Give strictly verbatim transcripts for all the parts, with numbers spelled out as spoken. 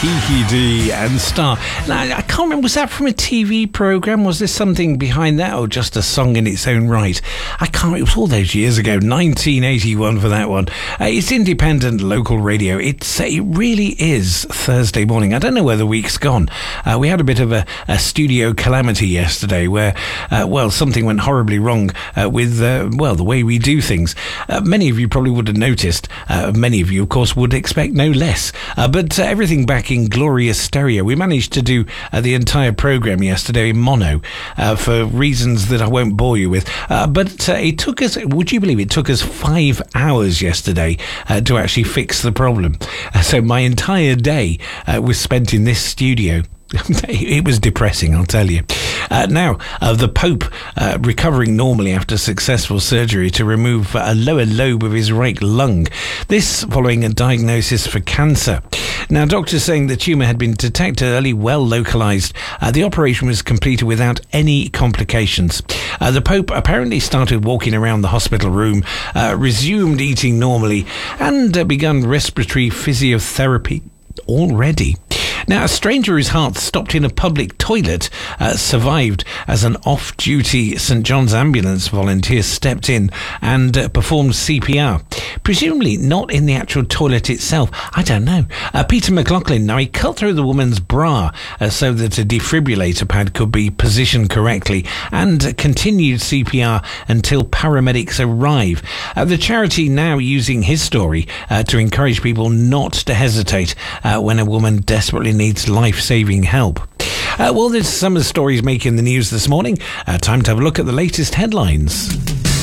Kiki D and Star. Now, I can't remember, was that from a T V programme? Was there something behind that, or just a song in its own right? I can't, it was all those years ago, nineteen eighty-one for that one. Uh, it's independent local radio. It's It really is Thursday morning. I don't know where the week's gone. Uh, we had a bit of a, a studio calamity yesterday where, uh, well, something went horribly wrong uh, with, uh, well, the way we do things. Uh, many of you probably would have noticed. Uh, many of you, of course, would expect no less. Uh, but uh, everything back in glorious stereo. We managed to do uh, the entire programme yesterday in mono uh, for reasons that I won't bore you with. Uh, but uh, it took us, would you believe it took us five hours yesterday uh, to actually fix the problem. Uh, so my entire day uh, was spent in this studio. It was depressing, I'll tell you. Uh, now, uh, the Pope uh, recovering normally after successful surgery to remove a lower lobe of his right lung. This following a diagnosis for cancer. Now, doctors saying the tumour had been detected early, well localised. Uh, the operation was completed without any complications. Uh, the Pope apparently started walking around the hospital room, uh, resumed eating normally, and uh, begun respiratory physiotherapy already. Now, a stranger whose heart stopped in a public toilet uh, survived as an off-duty St John's ambulance volunteer stepped in and uh, performed C P R. Presumably not in the actual toilet itself. I don't know. Uh, Peter McLaughlin, now he cut through the woman's bra uh, so that a defibrillator pad could be positioned correctly, and uh, continued C P R until paramedics arrive. Uh, the charity now using his story uh, to encourage people not to hesitate uh, when a woman desperately needs life-saving help. Uh, well, there's some of the stories making the news this morning. Uh, time to have a look at the latest headlines.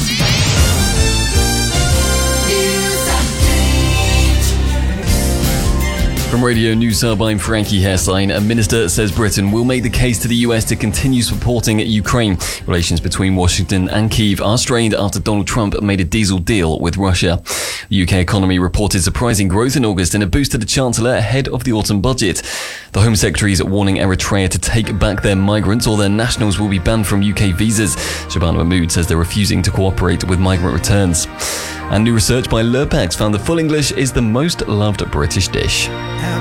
From Radio News Hub, I'm Frankie Hessline. A minister says Britain will make the case to the U S to continue supporting Ukraine. Relations between Washington and Kyiv are strained after Donald Trump made a diesel deal with Russia. The U K economy reported surprising growth in August and a boost to the Chancellor ahead of the autumn budget. The Home Secretary is warning Eritrea to take back their migrants or their nationals will be banned from U K visas. Shabana Mahmood says they're refusing to cooperate with migrant returns. And new research by Lurpax found that full English is the most loved British dish.